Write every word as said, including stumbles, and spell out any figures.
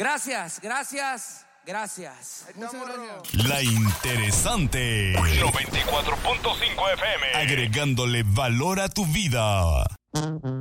Gracias, gracias, gracias. Muchas gracias. La Interesante. noventa y cuatro punto cinco F M. Agregándole valor a tu vida.